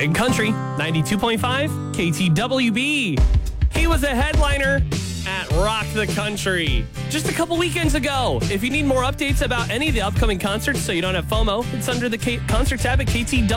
Big Country, 92.5 KTWB. He was a headliner at Rock the Country just a couple weekends ago. If you need more updates about any of the upcoming concerts so you don't have FOMO, it's under the concert tab at KTWB.